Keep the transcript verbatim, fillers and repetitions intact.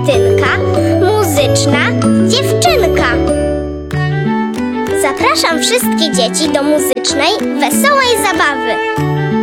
Martynka, muzyczna dziewczynka. Zapraszam wszystkie dzieci do muzycznej, wesołej zabawy.